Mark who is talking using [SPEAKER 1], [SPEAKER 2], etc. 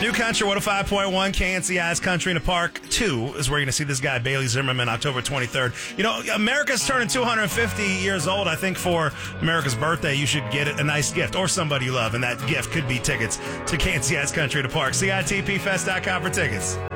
[SPEAKER 1] New Country 105.1 KNCI's Country in the Park 2 is where you're going to see this guy, Bailey Zimmerman, October 23rd. You know, America's turning 250 years old. I think for America's birthday, you should get a nice gift or somebody you love, and that gift could be tickets to KNCI's Country in the Park. CITPfest.com for tickets.